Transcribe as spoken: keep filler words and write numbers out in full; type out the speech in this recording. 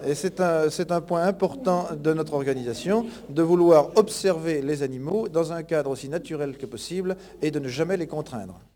Et c'est un, c'est un point important de notre organisation, de vouloir observer les animaux dans un cadre aussi naturel que possible et de ne jamais les contraindre.